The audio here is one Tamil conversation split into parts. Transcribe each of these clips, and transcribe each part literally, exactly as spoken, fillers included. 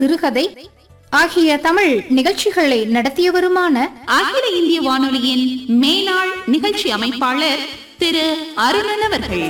சிறுகதை ஆகிய தமிழ் நிகழ்ச்சிகளை நடத்தியவருமான அகில இந்திய வானொலியின் மேனாள் நிகழ்ச்சி அமைப்பாளர் திரு அருணன் அவர்கள்.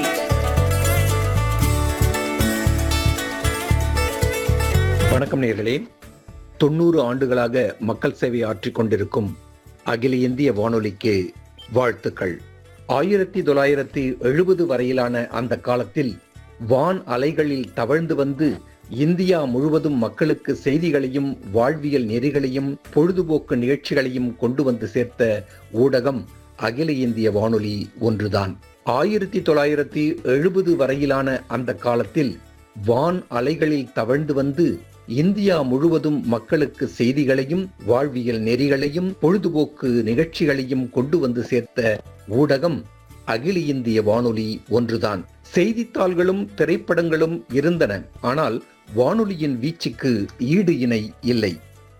வணக்கம் நேயர்களே. தொண்ணூறு ஆண்டுகளாக மக்கள் சேவை ஆற்றிக் கொண்டிருக்கும் அகில இந்திய வானொலிக்கு வாழ்த்துக்கள். ஆயிரத்தி தொள்ளாயிரத்தி எழுபது வரையிலான அந்த காலத்தில் வான் அலைகளில் தவழ்ந்து வந்து இந்தியா முழுவதும் மக்களுக்கு செய்திகளையும் வாழ்வியல் நெறிகளையும் பொழுதுபோக்கு நிகழ்ச்சிகளையும் கொண்டு வந்து சேர்த்த ஊடகம் அகில இந்திய வானொலி ஒன்றுதான். ஆயிரத்தி தொள்ளாயிரத்தி எழுபது வரையிலான அந்த காலத்தில் வான் அலைகளில் தவழ்ந்து வந்து இந்தியா முழுவதும் மக்களுக்கு செய்திகளையும் வாழ்வியல் நெறிகளையும் பொழுதுபோக்கு நிகழ்ச்சிகளையும் கொண்டு வந்து சேர்த்த ஊடகம் அகில இந்திய வானொலி ஒன்றுதான். செய்தித்தாள்களும் திரைப்படங்களும் இருந்தன, ஆனால் வானொலியின் வீச்சுக்கு ஈடு இணை இல்லை.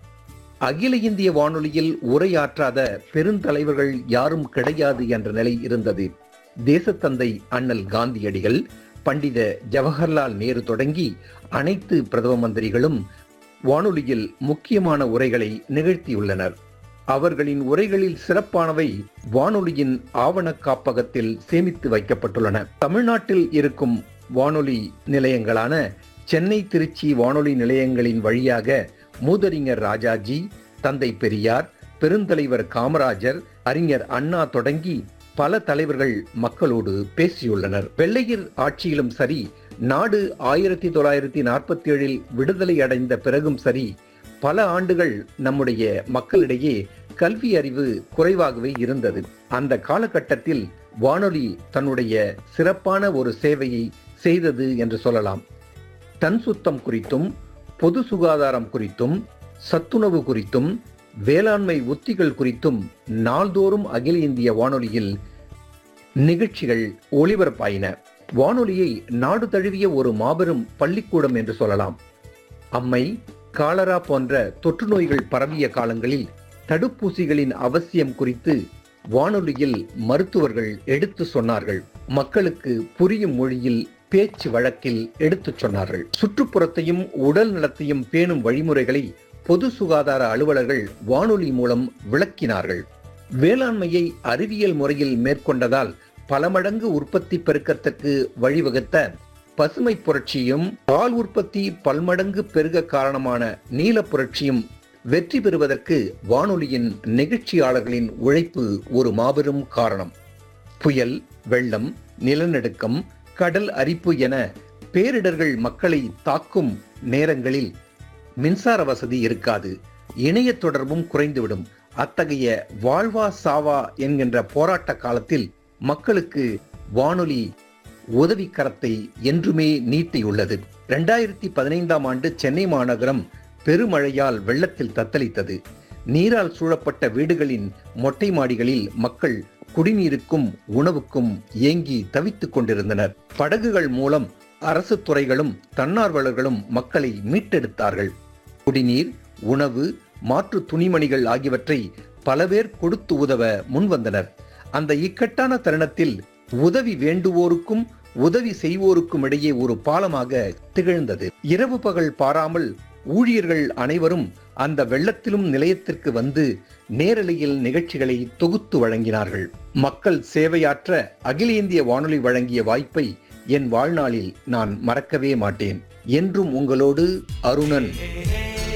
அகில இந்திய வானொலியில் உரையாற்றாத பெருந்தலைவர்கள் யாரும் கிடையாது என்ற நிலை இருந்தது. தேசத்தந்தை அண்ணல் காந்தியடிகள், பண்டித ஜவஹர்லால் நேரு தொடங்கி அனைத்து பிரதம மந்திரிகளும் வானொலியில் முக்கியமான உரைகளை நிகழ்த்தியுள்ளனர். அவர்களின் உரைகளில் சிறப்பானவை வானொலியின் ஆவண காப்பகத்தில் சேமித்து வைக்கப்பட்டுள்ளன. தமிழ்நாட்டில் இருக்கும் வானொலி நிலையங்களான சென்னை, திருச்சி வானொலி நிலையங்களின் வழியாக மூதறிஞர் ராஜாஜி, தந்தை பெரியார், பெருந்தலைவர் காமராஜர், அறிஞர் அண்ணா தொடங்கி பல தலைவர்கள் மக்களோடு பேசியுள்ளனர். வெள்ளையர் ஆட்சியிலும் சரி, நாடு ஆயிரத்தி தொள்ளாயிரத்தி நாற்பத்தி ஏழில் விடுதலை அடைந்த பிறகும் சரி, பல ஆண்டுகள் நம்முடைய மக்களிடையே கல்வி அறிவு குறைவாகவே இருந்தது. அந்த காலகட்டத்தில் வானொலி தன்னுடைய சிறப்பான ஒரு சேவையை செய்தது என்று சொல்லலாம். தன் சுத்தம் குறித்தும், பொது சுகாதாரம் குறித்தும், சத்துணவு குறித்தும், வேளாண்மை உத்திகள் குறித்தும் நாள்தோறும் அகில இந்திய வானொலியில் நிகழ்ச்சிகள் ஒளிபரப்பாயின. வானொலியை நாடு தழுவிய ஒரு மாபெரும் பள்ளிக்கூடம் என்று சொல்லலாம். அம்மை, காலரா போன்ற தொற்று நோய்கள் பரவிய காலங்களில் தடுப்பூசிகளின் அவசியம் குறித்து வானொலியில் மருத்துவர்கள் எடுத்து சொன்னார்கள். மக்களுக்கு புரியும் மொழியில் பேச்சு வழக்கில் எடுத்துச் சொன்னார்கள். சுற்றுப்புறத்தையும் உடல் நலத்தையும் பேணும் வழிமுறைகளை பொது சுகாதார அலுவலர்கள் வானொலி மூலம் விளக்கினார்கள். வேளாண்மையை அறிவியல் முறையில் மேற்கொண்டதால் பல மடங்கு உற்பத்தி பெருக்கத்திற்கு வழிவகுத்த பசுமை புரட்சியும், பால் உற்பத்தி பல்மடங்கு பெருக காரணமான நீல புரட்சியும் வெற்றி பெறுவதற்கு வானொலியின் நிகழ்ச்சியாளர்களின் உழைப்பு ஒரு மாபெரும் காரணம். புயல், வெள்ளம், நிலநடுக்கம், கடல் அரிப்பு என பேரிடர்கள் மக்களை தாக்கும் நேரங்களில் மின்சார வசதி இருக்காது, இணைய தொடர்பும் குறைந்துவிடும். அத்தகைய வாழ்வா சாவா என்கின்ற போராட்ட காலத்தில் மக்களுக்கு வானொலி உதவி கரத்தை என்றுமே நீட்டியுள்ளது. இரண்டாயிரத்தி பதினைந்தாம் ஆண்டு சென்னை மாநகரம் பெருமழையால் வெள்ளத்தில் தத்தளித்தது. நீரால் சூழப்பட்ட வீடுகளின் மொட்டை மாடிகளில் மக்கள் குடிநீருக்கும் உணவுக்கும் ஏங்கி தவித்துக் கொண்டிருந்தனர். படகுகள் மூலம் அரசு துறைகளும் தன்னார்வலர்களும் மக்களை மீட்டெடுத்தார்கள். குடிநீர், உணவு, மாற்று துணிமணிகள் ஆகியவற்றை பல பேர் கொடுத்து உதவ முன்வந்தனர். அந்த இக்கட்டான தருணத்தில் உதவி வேண்டுவோருக்கும் உதவி செய்வோருக்கும் இடையே ஒரு பாலமாக திகழ்ந்தது. இரவு பகல் பாராமல் ஊழியர்கள் அனைவரும் அந்த வெள்ளத்திலும் நிலையத்திற்கு வந்து நேரலையில் நிகழ்ச்சிகளை தொகுத்து வழங்கினார்கள். மக்கள் சேவையாற்ற அகில இந்திய வானொலி வழங்கிய வாய்ப்பை என் வாழ்நாளில் நான் மறக்கவே மாட்டேன். என்றும் உங்களோடு அருணன்.